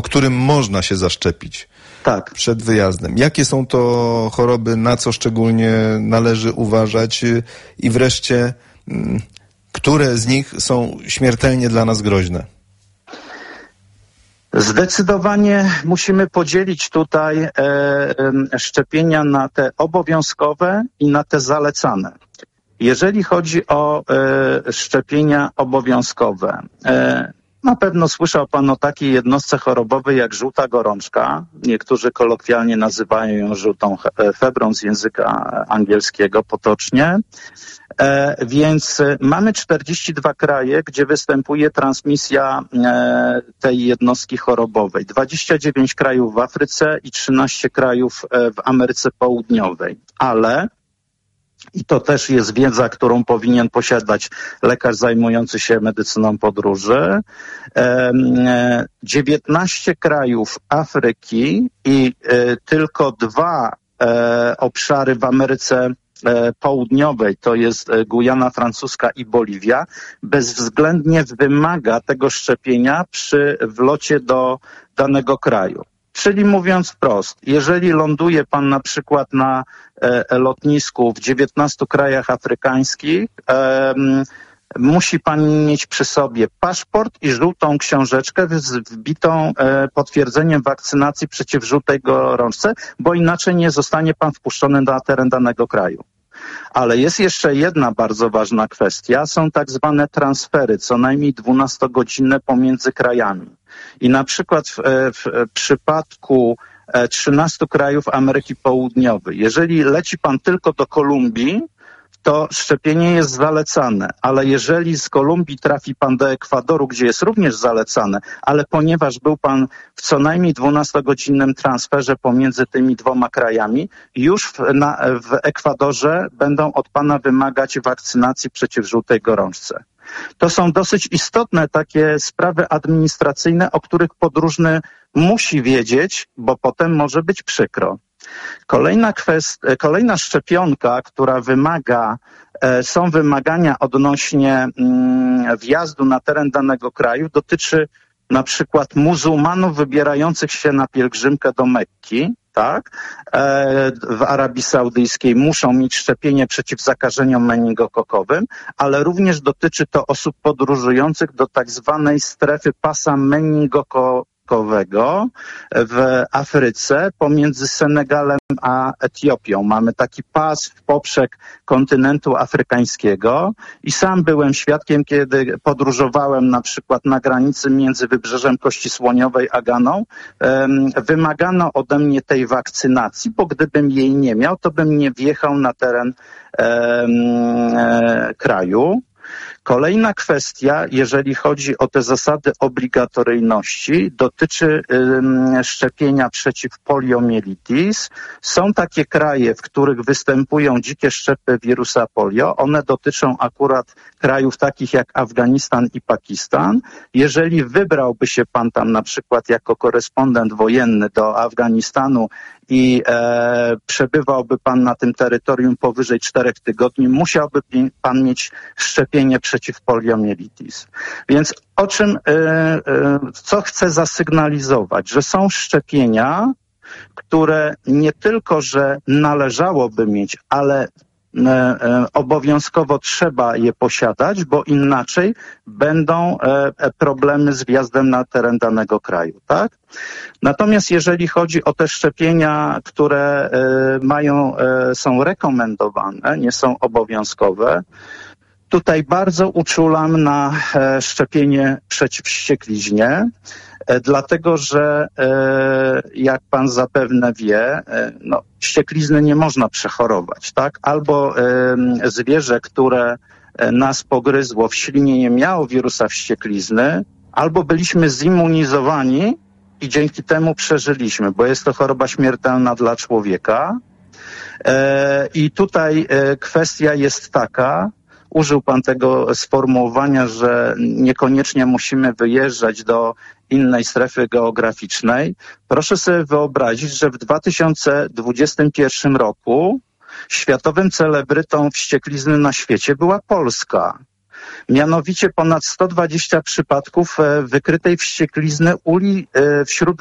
którym można się zaszczepić przed wyjazdem. Jakie są to choroby, na co szczególnie należy uważać i wreszcie, które z nich są śmiertelnie dla nas groźne? Zdecydowanie musimy podzielić tutaj szczepienia na te obowiązkowe i na te zalecane. Jeżeli chodzi o szczepienia obowiązkowe, na pewno słyszał Pan o takiej jednostce chorobowej jak żółta gorączka. Niektórzy kolokwialnie nazywają ją żółtą febrą z języka angielskiego potocznie. Więc mamy 42 kraje, gdzie występuje transmisja tej jednostki chorobowej. 29 krajów w Afryce i 13 krajów w Ameryce Południowej. Ale i to też jest wiedza, którą powinien posiadać lekarz zajmujący się medycyną podróży. 19 krajów Afryki i tylko 2 obszary w Ameryce Południowej, to jest Gujana Francuska i Boliwia, bezwzględnie wymaga tego szczepienia przy wlocie do danego kraju. Czyli mówiąc wprost, jeżeli ląduje Pan na przykład na lotnisku w 19 krajach afrykańskich, musi Pan mieć przy sobie paszport i żółtą książeczkę z wbitą potwierdzeniem wakcynacji przeciw żółtej gorączce, bo inaczej nie zostanie Pan wpuszczony na teren danego kraju. Ale jest jeszcze jedna bardzo ważna kwestia, są tak zwane transfery, co najmniej 12-godzinne pomiędzy krajami. I na przykład w przypadku 13 krajów Ameryki Południowej, jeżeli leci Pan tylko do Kolumbii, to szczepienie jest zalecane, ale jeżeli z Kolumbii trafi Pan do Ekwadoru, gdzie jest również zalecane, ale ponieważ był Pan w co najmniej 12-godzinnym transferze pomiędzy tymi 2 krajami, już w Ekwadorze będą od Pana wymagać wakcynacji przeciw żółtej gorączce. To są dosyć istotne takie sprawy administracyjne, o których podróżny musi wiedzieć, bo potem może być przykro. Kolejna szczepionka, która są wymagania odnośnie wjazdu na teren danego kraju, dotyczy na przykład muzułmanów wybierających się na pielgrzymkę do Mekki, tak? W Arabii Saudyjskiej muszą mieć szczepienie przeciw zakażeniom meningokokowym, ale również dotyczy to osób podróżujących do tak zwanej strefy pasa meningokokowego w Afryce pomiędzy Senegalem a Etiopią. Mamy taki pas w poprzek kontynentu afrykańskiego i sam byłem świadkiem, kiedy podróżowałem na przykład na granicy między Wybrzeżem Kości Słoniowej a Ganą. Wymagano ode mnie tej wakcynacji, bo gdybym jej nie miał, to bym nie wjechał na teren kraju. Kolejna kwestia, jeżeli chodzi o te zasady obligatoryjności, dotyczy szczepienia przeciw poliomielitis. Są takie kraje, w których występują dzikie szczepy wirusa polio. One dotyczą akurat krajów takich jak Afganistan i Pakistan. Jeżeli wybrałby się Pan tam na przykład jako korespondent wojenny do Afganistanu i przebywałby Pan na tym terytorium powyżej 4 tygodni, musiałby Pan mieć szczepienie przeciw poliomielitis. Więc co chcę zasygnalizować? Że są szczepienia, które nie tylko, że należałoby mieć, ale obowiązkowo trzeba je posiadać, bo inaczej będą problemy z wjazdem na teren danego kraju, tak? Natomiast jeżeli chodzi o te szczepienia, które są rekomendowane, nie są obowiązkowe, tutaj bardzo uczulam na szczepienie przeciw wściekliźnie, dlatego że jak Pan zapewne wie, wścieklizny nie można przechorować, tak? Albo zwierzę, które nas pogryzło w ślinie nie miało wirusa wścieklizny, albo byliśmy zimmunizowani i dzięki temu przeżyliśmy, bo jest to choroba śmiertelna dla człowieka. I tutaj kwestia jest taka, użył Pan tego sformułowania, że niekoniecznie musimy wyjeżdżać do innej strefy geograficznej. Proszę sobie wyobrazić, że w 2021 roku światowym celebrytą wścieklizny na świecie była Polska. Mianowicie ponad 120 przypadków wykrytej wścieklizny uli wśród